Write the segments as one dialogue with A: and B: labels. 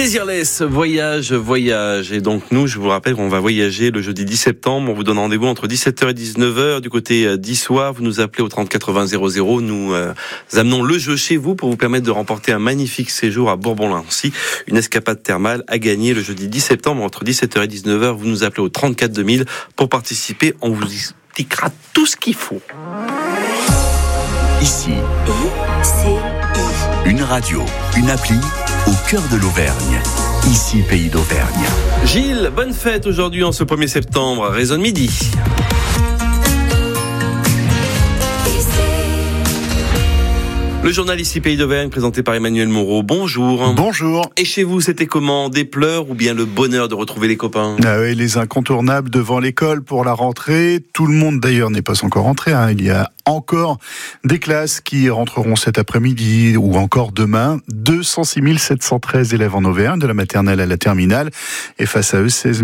A: Désirless, voyage. Et donc nous, je vous rappelle qu'on va voyager le jeudi 10 septembre. On vous donne rendez-vous entre 17h et 19h du côté d'Issoire. Vous nous appelez au 30 80 00. Nous amenons le jeu chez vous pour vous permettre de remporter un magnifique séjour à Bourbon-Lancy. Une escapade thermale à gagner le jeudi 10 septembre entre 17h et 19h. Vous nous appelez au 34 2000 pour participer. On vous expliquera tout ce qu'il faut.
B: Ici, une radio, une appli au cœur de l'Auvergne. Ici, Pays d'Auvergne.
A: Gilles, bonne fête aujourd'hui en ce 1er septembre. Résonne midi. Le journal Ici Pays d'Auvergne présenté par Emmanuel Moreau. Bonjour.
C: Bonjour.
A: Et chez vous, c'était comment? Des pleurs ou bien le bonheur de retrouver les copains?
C: Ah oui, les incontournables devant l'école pour la rentrée. Tout le monde d'ailleurs n'est pas encore rentré. Il y a encore des classes qui rentreront cet après-midi ou encore demain. 206 713 élèves en Auvergne, de la maternelle à la terminale. Et face à eux, 16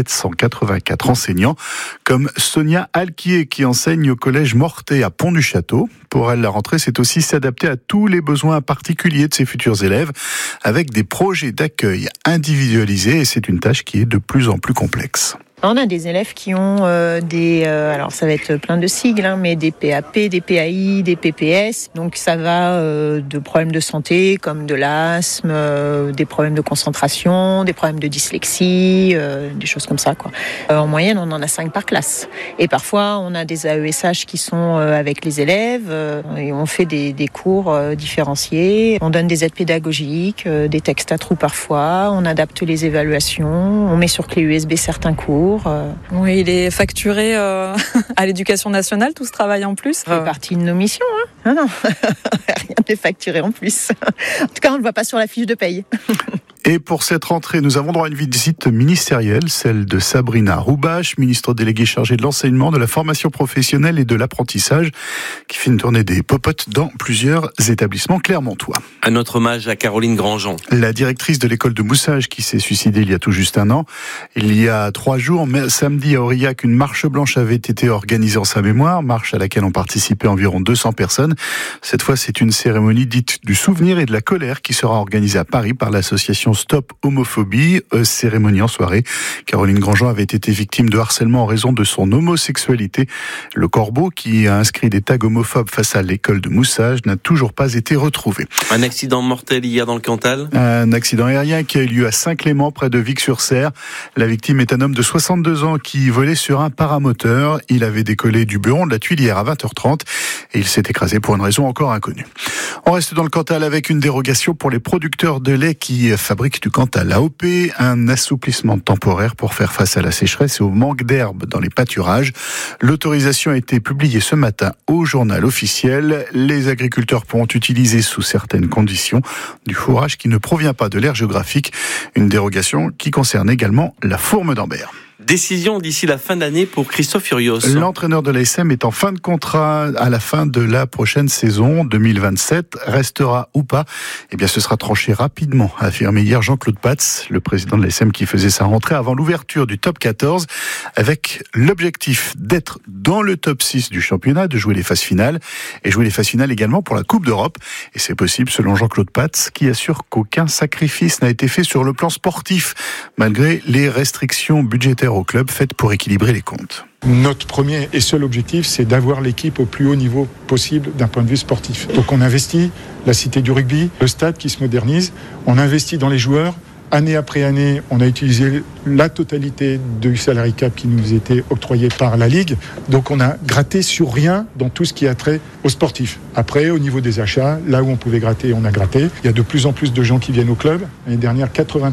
C: 784 enseignants, comme Sonia Alquier qui enseigne au collège Mortet à Pont-du-Château. Pour elle, la rentrée, c'est aussi s'adapter à tous les besoins particuliers de ses futurs élèves avec des projets d'accueil individualisés. Et c'est une tâche qui est de plus en plus complexe.
D: On a des élèves qui ont alors ça va être plein de sigles, mais des PAP, des PAI, des PPS. Donc ça va de problèmes de santé comme de l'asthme, des problèmes de concentration, des problèmes de dyslexie, des choses comme ça, quoi. En moyenne, on en a 5 par classe. Et parfois, on a des AESH qui sont avec les élèves et on fait des cours différenciés. On donne des aides pédagogiques, des textes à trous parfois. On adapte les évaluations. On met sur clé USB certains cours.
E: Oui, il est facturé à l'éducation nationale, tout ce travail en plus.
D: Ça fait partie de nos missions. Non, rien n'est facturé en plus. En tout cas, on ne le voit pas sur la fiche de paye.
C: Et pour cette rentrée, nous avons droit à une visite ministérielle, celle de Sabrina Roubache, ministre déléguée chargée de l'enseignement, de la formation professionnelle et de l'apprentissage, qui fait une tournée des popotes dans plusieurs établissements clermontois.
A: Un autre hommage à Caroline Grandjean.
C: La directrice de l'école de Moussage qui s'est suicidée il y a tout juste un an. Il y a 3 jours, samedi à Aurillac, une marche blanche avait été organisée en sa mémoire, marche à laquelle ont participé environ 200 personnes. Cette fois, c'est une cérémonie dite du souvenir et de la colère qui sera organisée à Paris par l'association Stop Homophobie, cérémonie en soirée. Caroline Grandjean avait été victime de harcèlement en raison de son homosexualité. Le corbeau, qui a inscrit des tags homophobes face à l'école de Moussage, n'a toujours pas été retrouvé.
A: Un accident mortel hier dans le Cantal.
C: Un accident aérien qui a eu lieu à Saint-Clément, près de Vic-sur-Serre. La victime est un homme de 62 ans qui volait sur un paramoteur. Il avait décollé du Buron de la Tuilière à 20h30 et il s'est écrasé pour une raison encore inconnue. On reste dans le Cantal avec une dérogation pour les producteurs de lait qui fabriquent du Cantal AOP, un assouplissement temporaire pour faire face à la sécheresse et au manque d'herbe dans les pâturages. L'autorisation a été publiée ce matin au journal officiel. Les agriculteurs pourront utiliser sous certaines conditions du fourrage qui ne provient pas de l'aire géographique. Une dérogation qui concerne également la fourme d'Ambert.
A: Décision d'ici la fin d'année pour Christophe Furios.
C: L'entraîneur de l'ASM est en fin de contrat à la fin de la prochaine saison 2027. Restera ou pas, ce sera tranché rapidement, a affirmé hier Jean-Claude Patz, le président de l'ASM qui faisait sa rentrée avant l'ouverture du top 14, avec l'objectif d'être dans le top 6 du championnat, de jouer les phases finales, et jouer les phases finales également pour la Coupe d'Europe. Et c'est possible selon Jean-Claude Patz, qui assure qu'aucun sacrifice n'a été fait sur le plan sportif, malgré les restrictions budgétaires au club faites pour équilibrer les comptes.
F: Notre premier et seul objectif, c'est d'avoir l'équipe au plus haut niveau possible d'un point de vue sportif. Donc on investit la cité du rugby, le stade qui se modernise, on investit dans les joueurs. Année après année, on a utilisé la totalité du salary cap qui nous était octroyé par la Ligue. Donc on a gratté sur rien dans tout ce qui a trait aux sportifs. Après, au niveau des achats, là où on pouvait gratter, on a gratté. Il y a de plus en plus de gens qui viennent au club. L'année dernière,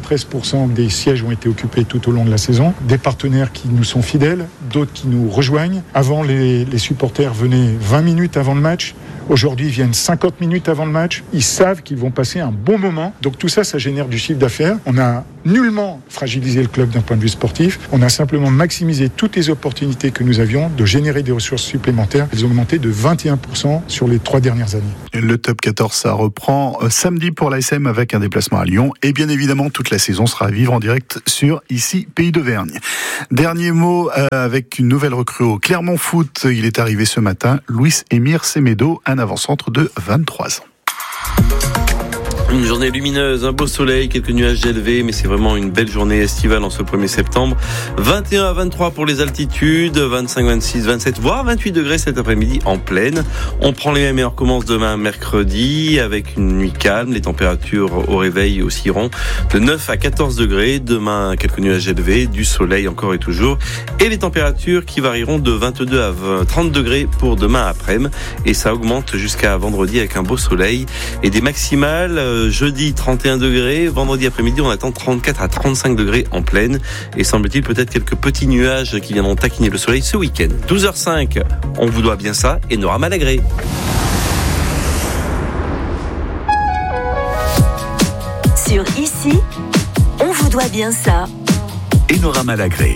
F: 93% des sièges ont été occupés tout au long de la saison. Des partenaires qui nous sont fidèles, d'autres qui nous rejoignent. Avant, les supporters venaient 20 minutes avant le match. Aujourd'hui, ils viennent 50 minutes avant le match. Ils savent qu'ils vont passer un bon moment. Donc tout ça, ça génère du chiffre d'affaires. On n'a nullement fragilisé le club d'un point de vue sportif. On a simplement maximisé toutes les opportunités que nous avions de générer des ressources supplémentaires. Elles ont augmenté de 21% sur les 3 dernières années.
C: Le top 14, ça reprend samedi pour l'ASM avec un déplacement à Lyon. Et bien évidemment, toute la saison sera à vivre en direct sur Ici, Pays d'Auvergne. Dernier mot avec une nouvelle recrue au Clermont Foot. Il est arrivé ce matin, Luis Emir Semedo, un avant-centre de 23 ans.
A: Une journée lumineuse, un beau soleil, quelques nuages élevés, mais c'est vraiment une belle journée estivale en ce 1er septembre. 21 à 23 pour les altitudes, 25, 26, 27, voire 28 degrés cet après-midi en pleine. On prend les mêmes et on recommence demain mercredi avec une nuit calme. Les températures au réveil oscilleront de 9 à 14 degrés. Demain, quelques nuages élevés, du soleil encore et toujours. Et les températures qui varieront de 22 à 30 degrés pour demain après-midi. Et ça augmente jusqu'à vendredi avec un beau soleil et des maximales. Jeudi 31 degrés, vendredi après-midi on attend 34 à 35 degrés en pleine et semble-t-il peut-être quelques petits nuages qui viendront taquiner le soleil ce week-end. 12h05, on vous doit bien ça et Nora Malagré.
G: Sur Ici, on vous doit bien ça.
B: Et Nora Malagré.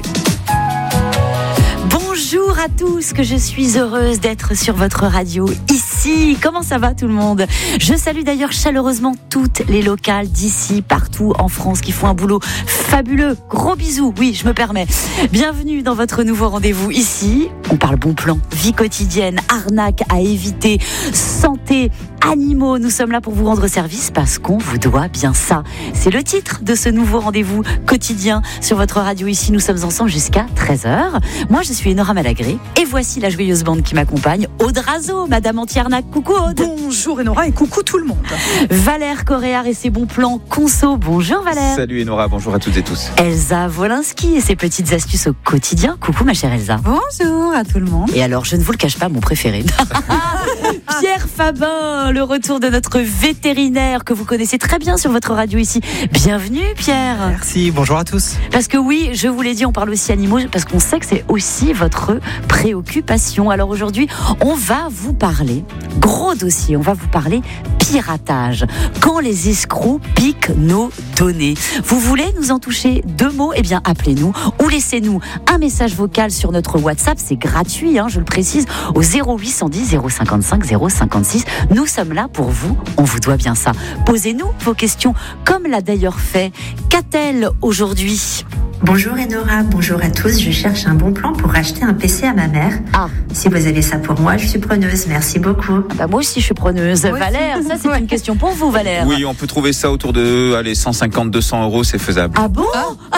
G: Bonjour à tous, que je suis heureuse d'être sur votre radio ici. Comment ça va tout le monde ? Je salue d'ailleurs chaleureusement toutes les locales d'ici, partout en France qui font un boulot fabuleux. Gros bisous, oui, je me permets. Bienvenue dans votre nouveau rendez-vous ici. On parle bon plan, vie quotidienne, arnaque à éviter, santé, animaux. Nous sommes là pour vous rendre service parce qu'on vous doit bien ça. C'est le titre de ce nouveau rendez-vous quotidien sur votre radio ici. Nous sommes ensemble jusqu'à 13h. Moi, je suis Nora Malagré et voici la joyeuse bande qui m'accompagne. Aude Razo, Madame Anti-Arnaque. Coucou Aude.
H: Bonjour Enora et coucou tout le monde.
G: Valère Coréard et ses bons plans conso. Bonjour Valère.
I: Salut Enora, bonjour à toutes et tous.
G: Elsa Wolinski et ses petites astuces au quotidien. Coucou ma chère Elsa.
H: Bonjour à tout le monde.
G: Et alors, je ne vous le cache pas, mon préféré. Pierre Fabin, le retour de notre vétérinaire que vous connaissez très bien sur votre radio ici. Bienvenue Pierre.
I: Merci, bonjour à tous.
G: Parce que oui, je vous l'ai dit, on parle aussi animaux, parce qu'on sait que c'est aussi votre préoccupation. Alors aujourd'hui, on va vous parler, gros dossier, on va vous parler piratage. Quand les escrocs piquent nos données. Vous voulez nous en toucher 2 mots ? Eh bien, appelez-nous ou laissez-nous un message vocal sur notre WhatsApp. C'est gratuit, je le précise, au 0810 055 056. Nous sommes là pour vous. On vous doit bien ça. Posez-nous vos questions, comme l'a d'ailleurs fait Catel aujourd'hui.
J: Bonjour Enora, bonjour à tous. Je cherche un bon plan pour racheter un PC à ma mère.
G: Ah.
J: Si vous avez ça pour moi, je suis preneuse. Merci beaucoup.
G: Moi aussi, je suis preneuse.
H: Moi
G: Valère,
H: aussi.
G: ça c'est une question pour vous, Valère.
I: Oui, on peut trouver ça autour de 150-200 euros, c'est faisable.
G: Ah bon ?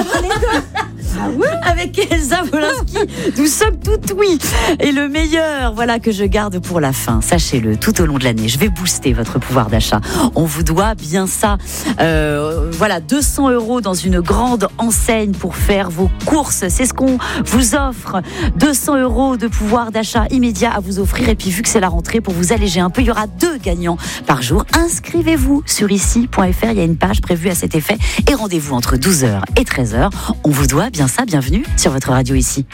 G: Ah oui, avec Elsa Wolinski, nous sommes toutes oui. Et le meilleur, voilà, que je garde pour la fin. Sachez-le, tout au long de l'année, je vais booster votre pouvoir d'achat. On vous doit bien ça. 200 euros dans une grande enseigne pour faire vos courses. C'est ce qu'on vous offre. 200 euros de pouvoir d'achat immédiat à vous offrir. Et puis, vu que c'est la rentrée, pour vous alléger un peu, il y aura 2 gagnants par jour. Inscrivez-vous sur ici.fr. Il y a une page prévue à cet effet. Et rendez-vous entre 12h et 13h. On vous doit bien ça. Bienvenue sur votre radio ici.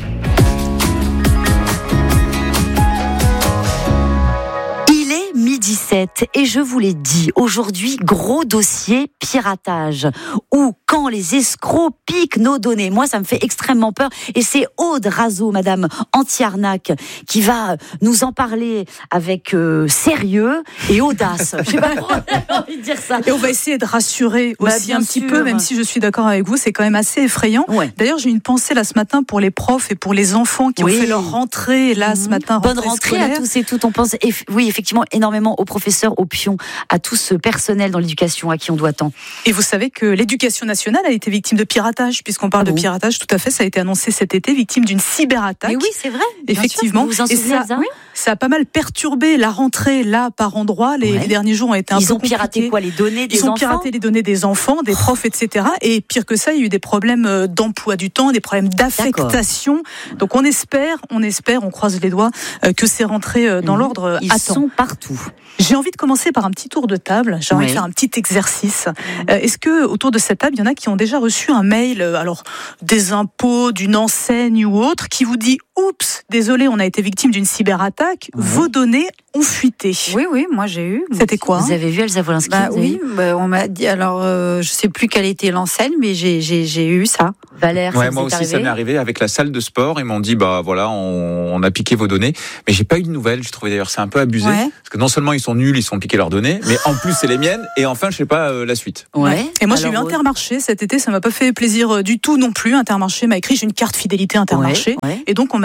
G: Il est 12h17 et je vous l'ai dit, aujourd'hui, gros dossier piratage. Ou quand les escrocs piquent nos données. Moi, ça me fait extrêmement peur. Et c'est Aude Razo, Madame Anti-Arnaque, qui va nous en parler avec sérieux et audace. Je sais pas pourquoi j'ai envie de dire ça.
H: Et on va essayer de rassurer aussi un petit peu, même si je suis d'accord avec vous, c'est quand même assez effrayant.
G: Ouais.
H: D'ailleurs, j'ai une pensée là ce matin pour les profs et pour les enfants qui ont fait leur rentrée là ce matin.
G: Bonne rentrée scolaire. À tous et toutes. On pense, oui, effectivement, énormément aux professeurs, aux pions, à tout ce personnel dans l'éducation à qui on doit tant.
H: Et vous savez que l'éducation nationale a été victime de piratage, puisqu'on parle de piratage, tout à fait, ça a été annoncé cet été, victime d'une cyberattaque.
G: Et oui, c'est vrai.
H: Effectivement.
G: Vous vous en souvenez, Elsa ?
H: Ça a pas mal perturbé la rentrée là par endroits. Les derniers jours ont été un peu compliqués.
G: Ils ont piraté quoi ? Les données des enfants ?
H: Ils ont piraté les données des enfants, des profs, etc. Et pire que ça, il y a eu des problèmes d'emploi du temps, des problèmes d'affectation. Donc on espère, on croise les doigts que c'est rentré dans l'ordre à temps.
G: Ils sont partout.
H: J'ai envie de commencer par un petit tour de table. J'ai envie de faire un petit exercice. Est-ce que autour de cette table, il y en a qui ont déjà reçu un mail, alors des impôts, d'une enseigne ou autre, qui vous dit « Oups, désolé, on a été victime d'une cyberattaque, vos données ont fuité ».
K: Oui, moi j'ai eu.
H: C'était quoi ?
G: Vous avez vu Elsa Wolinski ?
K: Oui, on m'a dit, alors je sais plus quelle était l'enseigne, mais j'ai eu ça.
G: Valère,
I: moi aussi ça m'est arrivé avec la salle de sport, ils m'ont dit on a piqué vos données, mais j'ai pas eu de nouvelles. Je trouvais d'ailleurs c'est un peu abusé, parce que non seulement ils sont nuls, ils sont piqués leurs données, mais en plus c'est les miennes, et enfin je sais pas la suite.
H: Et moi j'ai eu Intermarché cet été, ça m'a pas fait plaisir du tout non plus. Intermarché m'a écrit, j'ai une carte fidélité Intermarché, et donc on m'a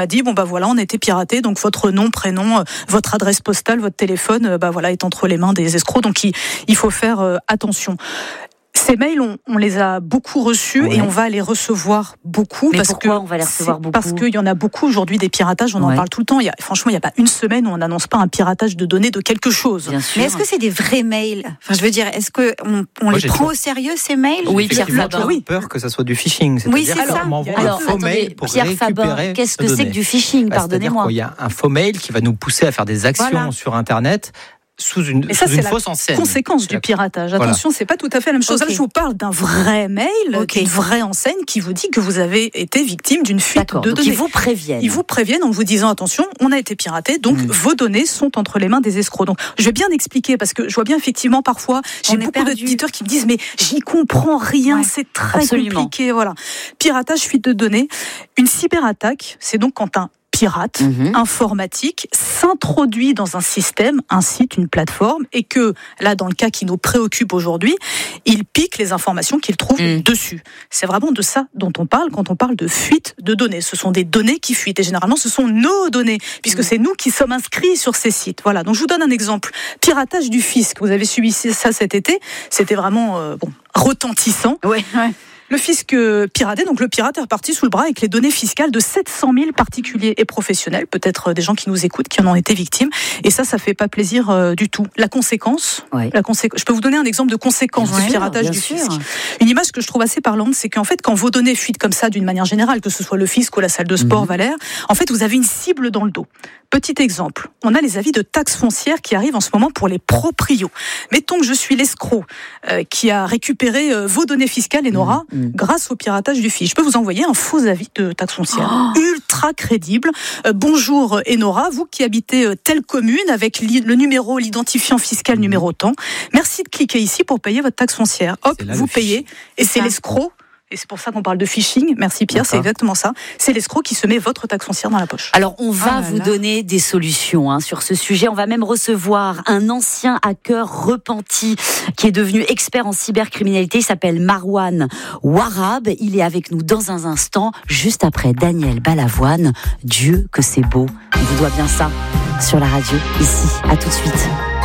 H: m'a dit, on a été piraté, donc votre nom, prénom, votre adresse postale, votre téléphone, est entre les mains des escrocs, donc il faut faire attention. Ces mails, on les a beaucoup reçus et on va les recevoir beaucoup.
G: Mais pourquoi on va les recevoir beaucoup ?
H: Parce qu'il y en a beaucoup aujourd'hui des piratages, on en parle tout le temps. Franchement, il n'y a pas une semaine où on n'annonce pas un piratage de données de quelque chose.
K: Mais est-ce que c'est des vrais mails ? Enfin, je veux dire, est-ce qu'on les prend au sérieux, ces mails ?
G: Oui, Pierre Faber.
L: J'ai peur que ça soit du phishing.
K: Oui, c'est ça.
L: On m'envoie un faux mail pour
G: Pierre
L: récupérer
G: Faber, qu'est-ce que c'est que du phishing ? Pardonnez-moi.
L: Il y a un faux mail qui va nous pousser à faire des actions sur Internet. Sous une fausse enseigne.
H: Conséquence du piratage. Attention, c'est pas tout à fait la même chose. Là, je vous parle d'un vrai mail, d'une vraie enseigne qui vous dit que vous avez été victime d'une fuite de données.
G: Ils vous préviennent.
H: Ils vous préviennent en vous disant attention, on a été piraté, donc vos données sont entre les mains des escrocs. Donc, je vais bien expliquer parce que je vois bien effectivement parfois, j'ai beaucoup d'auditeurs qui me disent mais j'y comprends rien, c'est très compliqué. Voilà. Piratage, fuite de données. Une cyberattaque, c'est donc quand un pirate informatique s'introduit dans un système, un site, une plateforme, et que, là, dans le cas qui nous préoccupe aujourd'hui, il pique les informations qu'il trouve dessus. C'est vraiment de ça dont on parle quand on parle de fuite de données. Ce sont des données qui fuitent, et généralement, ce sont nos données, puisque c'est nous qui sommes inscrits sur ces sites. Voilà, donc je vous donne un exemple. Piratage du fisc. Vous avez subi ça cet été. C'était vraiment retentissant.
G: Ouais.
H: Le fisc piraté, donc le pirate est reparti sous le bras avec les données fiscales de 700 000 particuliers et professionnels, peut-être des gens qui nous écoutent, qui en ont été victimes. Et ça fait pas plaisir du tout. La conséquence, je peux vous donner un exemple de conséquence du piratage du fisc. Une image que je trouve assez parlante, c'est qu'en fait, quand vos données fuitent comme ça d'une manière générale, que ce soit le fisc ou la salle de sport Valère, en fait, vous avez une cible dans le dos. Petit exemple, on a les avis de taxes foncières qui arrivent en ce moment pour les proprios. Mettons que je suis l'escroc qui a récupéré vos données fiscales, Enora, grâce au piratage du fisc. Je peux vous envoyer un faux avis de taxes foncières ultra crédible. Bonjour Enora, vous qui habitez telle commune avec le numéro, l'identifiant fiscal numéro tant. Merci de cliquer ici pour payer votre taxe foncière. Hop, vous payez et c'est l'escroc. Et c'est pour ça qu'on parle de phishing. Merci Pierre, c'est exactement ça. C'est l'escroc qui se met votre taxe foncière dans la poche.
G: Alors, on va vous donner des solutions sur ce sujet. On va même recevoir un ancien hacker repenti qui est devenu expert en cybercriminalité. Il s'appelle Marwan Warab. Il est avec nous dans un instant, juste après Daniel Balavoine. Dieu que c'est beau. On vous doit bien ça sur la radio, ici. À tout de suite.